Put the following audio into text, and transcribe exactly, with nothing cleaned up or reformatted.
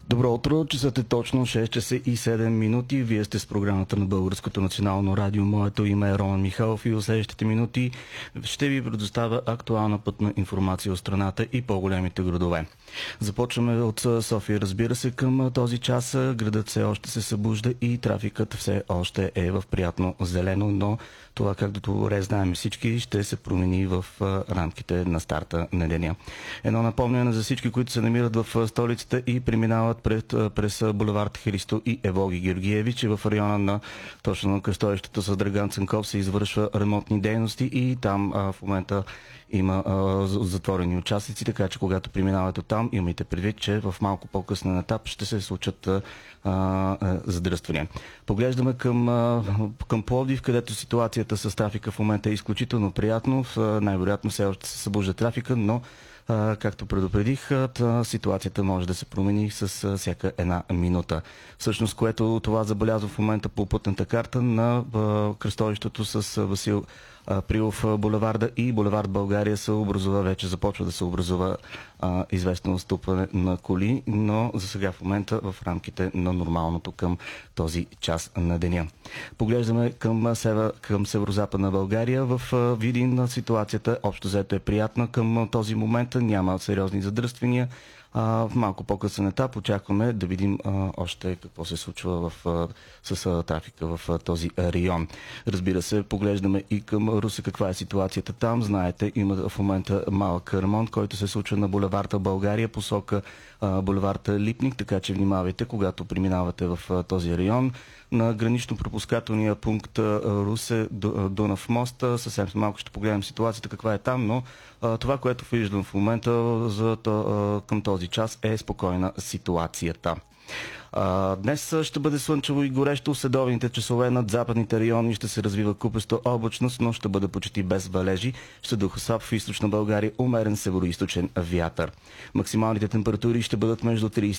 Добро утро, часът е точно шест часа и седем минути. Вие сте с програмата на Българското национално радио. Моето име е Роман Михайлов и в следващите минути ще ви предоставя актуална пътна информация от страната и по-големите градове. Започваме от София, разбира се, към този час. Градът все още се събужда и трафикът все още е в приятно зелено, но това, както добре знаем всички, ще се промени в рамките на старта на деня. Едно напомняне за всички, които се намират в столицата и преминават пред, през булевард Христо и Евлоги Георгиевич, и в района на точно на кръстовището с Драган Цанков се извършва ремонтни дейности и там а, в момента има а, затворени участъци, така че когато преминавате оттам, имайте предвид, че в малко по-късен етап ще се случат а, а, задръствания. Поглеждаме към, а, към Пловдив, където ситуацията с трафика в момента е изключително приятно. Най-вероятно все още се събужда трафика, но както предупредих, ситуацията може да се промени с всяка една минута. Всъщност, което това забелязва в момента по пътната карта на кръстовището с Васил Априлов булеварда и булевард България се образува, вече започва да се образува а, известно наступване на коли, но за сега в момента в рамките на нормалното към този час на деня. Поглеждаме към, север, към северо-западна България. В Видин ситуацията общо взето е приятна към този момент, няма сериозни задръствания. В малко по-късен етап очакваме да видим а, още какво се случва в, а, с а, трафика в а, този район. Разбира се, поглеждаме и към Русе каква е ситуацията там. Знаете, има в момента малък ремонт, който се случва на булеварда България, посока а, булеварда Липник, така че внимавайте, когато преминавате в а, този район. На гранично-пропускателния пункт Русе Дунав мост. Съвсем малко ще погледнем ситуацията каква е там, но а, това, което виждам в момента за, а, към този час е спокойна ситуацията. А, днес ще бъде слънчево и горещо. В следобедните часове над западните райони ще се развива купеста облачност, но ще бъде почти без валежи. Ще духа слаб в източна България умерен североизточен вятър. Максималните температури ще бъдат между тридесет